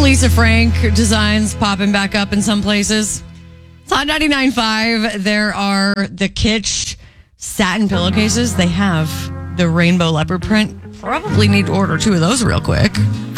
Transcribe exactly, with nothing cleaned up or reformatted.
Lisa Frank designs popping back up in some places. It's Hot ninety-nine point five. There are the Kitsch satin pillowcases. They have the rainbow leopard print. Probably need to order two of those real quick.